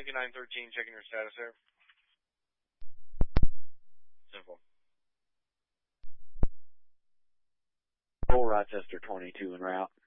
Lincoln 913, checking your status there. Simple. Full Rochester 22 en route.